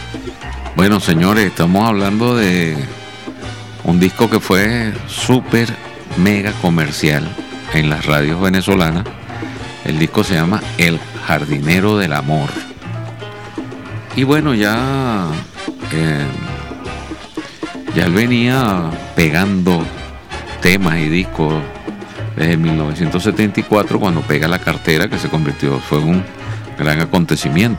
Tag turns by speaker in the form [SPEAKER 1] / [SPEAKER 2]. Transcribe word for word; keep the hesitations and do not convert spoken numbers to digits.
[SPEAKER 1] Bueno, señores, estamos hablando de un disco que fue súper mega comercial en las radios venezolanas. El disco se llama El Jardinero del Amor. Y bueno, ya, eh, ya él venía pegando temas y discos desde mil novecientos setenta y cuatro, cuando pega La Cartera, que se convirtió, fue un gran acontecimiento.